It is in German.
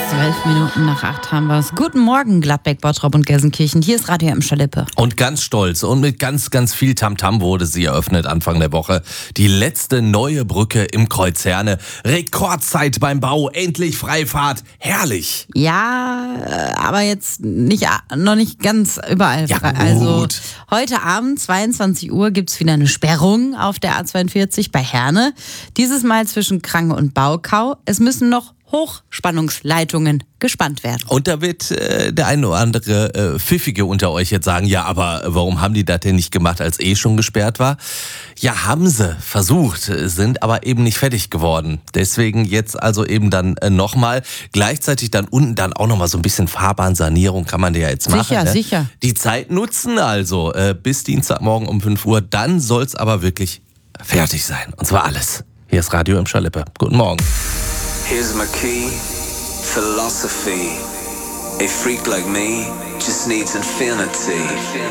7:12 haben wir es. Guten Morgen, Gladbeck, Bottrop und Gelsenkirchen. Hier ist Radio Emscher-Lippe. Und ganz stolz und mit ganz, ganz viel Tamtam wurde sie eröffnet Anfang der Woche. Die letzte neue Brücke im Kreuz Herne. Rekordzeit beim Bau, endlich Freifahrt. Herrlich. Ja, aber jetzt noch nicht ganz überall. Ja, gut. Also heute Abend, 22 Uhr, gibt es wieder eine Sperrung auf der A42 bei Herne. Dieses Mal zwischen Krange und Baukau. Es müssen noch Hochspannungsleitungen gespannt werden. Und da wird der eine oder andere Pfiffige unter euch jetzt sagen, ja, aber warum haben die das denn nicht gemacht, als schon gesperrt war? Ja, haben sie versucht, sind aber eben nicht fertig geworden. Deswegen jetzt also eben dann nochmal. Gleichzeitig dann unten dann auch nochmal so ein bisschen Fahrbahnsanierung kann man ja jetzt machen. Sicher, ne? sicher. Die Zeit nutzen also bis Dienstagmorgen um 5 Uhr. Dann soll es aber wirklich fertig sein. Und zwar alles. Hier ist Radio Emscher-Lippe. Guten Morgen. Here's my key, philosophy. A freak like me just needs infinity.